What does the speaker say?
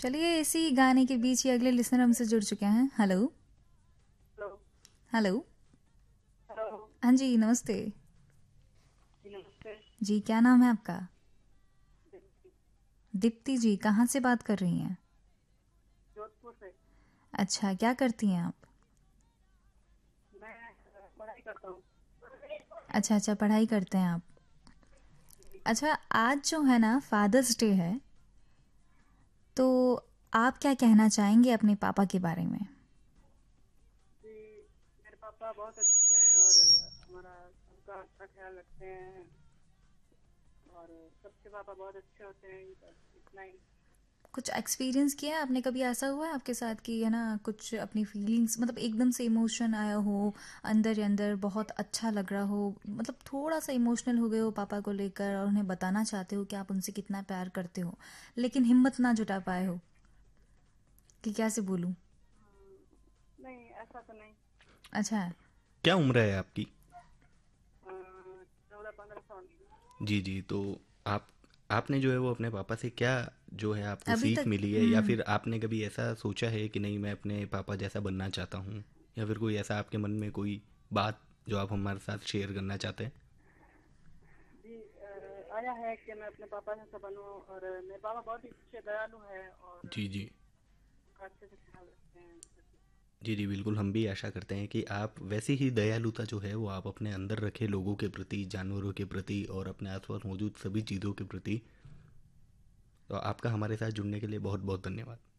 चलिए इसी गाने के बीच ही अगले लिसनर हमसे जुड़ चुके हैं। हेलो। हेलो। हेलो। हेलो। हाँ जी, नमस्ते। जी नमस्ते। जी, क्या नाम है आपका? दीप्ति जी, कहाँ से बात कर रही हैं? जोधपुर से। अच्छा, क्या करती हैं आप? मैं पढ़ाई करता हूँ। अच्छा अच्छा, पढ़ाई करते हैं आप। अच्छा, आज जो है ना फादर्स डे है, तो आप क्या कहना चाहेंगे अपने पापा के बारे में? जी, मेरे पापा बहुत अच्छे हैं और हमारा सबका अच्छा ख्याल रखते हैं और सबके पापा बहुत अच्छे होते हैं। बस इतना ही। कुछ एक्सपीरियंस किया है आपने? कभी ऐसा हुआ है आपके साथ कि है ना कुछ अपनी फीलिंग्स, मतलब एकदम से इमोशन आया हो, अंदर ही अंदर बहुत अच्छा लग रहा हो, मतलब थोड़ा सा इमोशनल हो गए हो पापा को लेकर और उन्हें बताना चाहते हो कि आप उनसे कितना प्यार करते हो, लेकिन हिम्मत ना जुटा पाए हो कि कैसे बोलूं? नहीं, ऐसा तो नहीं। अच्छा। क्या उम्र है आपकी? 14-15 साल। जी जी। तो आप आपने जो है वो अपने पापा से क्या जो है आपको अभी सीख तक। मिली है, या फिर आपने कभी ऐसा सोचा है कि नहीं मैं अपने पापा जैसा बनना चाहता हूँ, या फिर कोई ऐसा आपके मन में कोई बात जो आप हमारे साथ शेयर करना चाहते हैं? जी, आया है कि मैं अपने पापा जैसा बनूं और मेरे पापा बहुत ही अच्छे दयालु हैं और जी जी। सबका अच्छे से ख्याल रखते हैं। जी जी, बिल्कुल हम भी आशा करते हैं कि आप वैसी ही दयालुता जो है वो आप अपने अंदर रखें, लोगों के प्रति, जानवरों के प्रति और अपने आसपास मौजूद सभी चीज़ों के प्रति। तो आपका हमारे साथ जुड़ने के लिए बहुत बहुत धन्यवाद।